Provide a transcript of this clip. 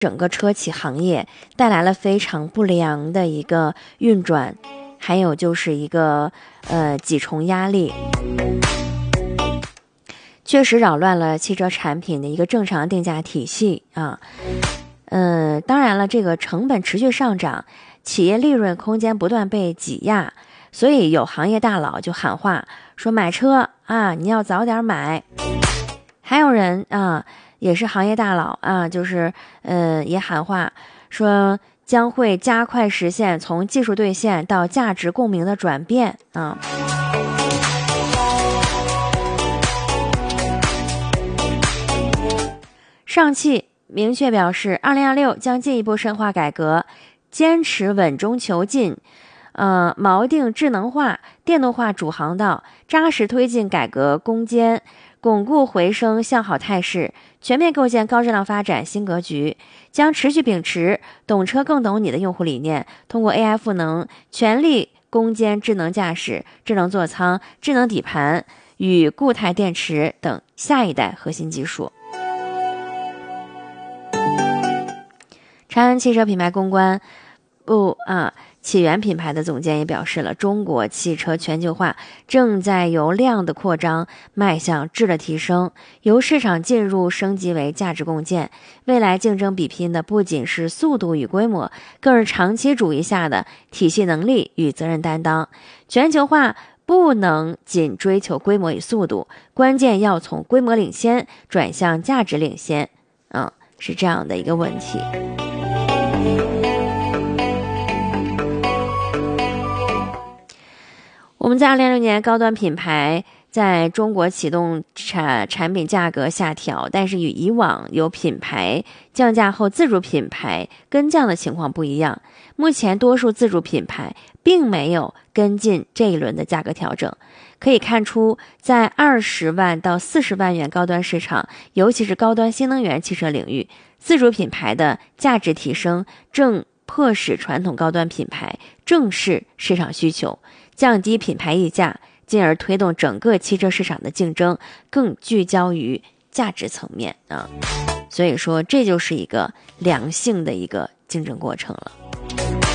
整个车企行业带来了非常不良的一个运转，还有就是一个几重压力，确实扰乱了汽车产品的一个正常定价体系啊。当然了，这个成本持续上涨，企业利润空间不断被挤压，所以有行业大佬就喊话说买车啊，你要早点买。还有人啊，也是行业大佬啊，就是也喊话说将会加快实现从技术兑现到价值共鸣的转变啊。上汽明确表示，2026将进一步深化改革，坚持稳中求进，锚定智能化、电动化主航道，扎实推进改革攻坚，巩固回升向好态势，全面构建高质量发展新格局。将持续秉持懂车更懂你的用户理念，通过 AI 赋能，全力攻坚智能驾驶、智能座舱、智能底盘与固态电池等下一代核心技术。长安汽车品牌公关部启源品牌的总监也表示了，中国汽车全球化正在由量的扩张迈向质的提升，由市场进入升级为价值共建。未来竞争比拼的不仅是速度与规模，更是长期主义下的体系能力与责任担当。全球化不能仅追求规模与速度，关键要从规模领先转向价值领先，是这样的一个问题。我们在2026年高端品牌在中国启动产品价格下调，但是与以往有品牌降价后自主品牌跟降的情况不一样。目前多数自主品牌并没有跟进这一轮的价格调整，可以看出在20万到40万元高端市场，尤其是高端新能源汽车领域，自主品牌的价值提升正迫使传统高端品牌正视市场需求，降低品牌溢价，进而推动整个汽车市场的竞争更聚焦于价值层面啊。所以说这就是一个良性的一个竞争过程了。